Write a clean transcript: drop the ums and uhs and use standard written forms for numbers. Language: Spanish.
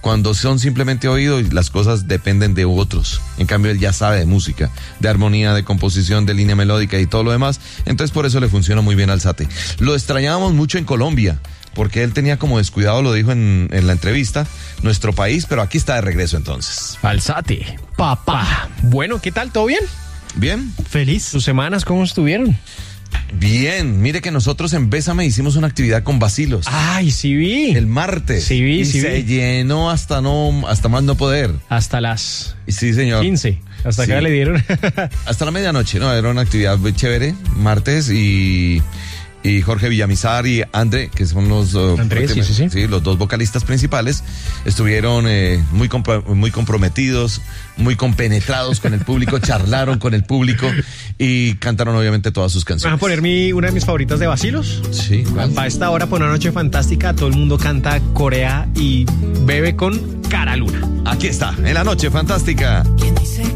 Cuando son simplemente oído, las cosas dependen de otros. En cambio, él ya sabe de música, de armonía, de composición, de línea melódica y todo lo demás. Entonces, por eso le funciona muy bien Alzate. Lo extrañábamos mucho en Colombia, porque él tenía como descuidado, lo dijo en la entrevista, nuestro país, pero aquí está de regreso entonces. Alzate, papá. Bueno, ¿qué tal? ¿Todo bien? ¿Bien? ¿Feliz? ¿Sus semanas cómo estuvieron? Bien, mire que nosotros en Bésame hicimos una actividad con Bacilos. Ay, sí vi. El martes. Sí vi, y sí se vi. llenó hasta más no poder. Hasta las Sí, señor. 15. Hasta Sí. acá le dieron. Hasta la medianoche, ¿no? Era una actividad muy chévere, martes, y Jorge Villamizar y André, que son los Andrés, sí. los dos vocalistas principales, estuvieron muy comprometidos, muy compenetrados con el público, charlaron con el público y cantaron obviamente todas sus ¿Me van a canciones. poner una de mis favoritas de Bacilos? Sí, ¿cuál? Para esta hora, por una noche fantástica, todo el mundo canta Corea y bebe con Cara Luna. Aquí está, en la noche fantástica. ¿Quién dice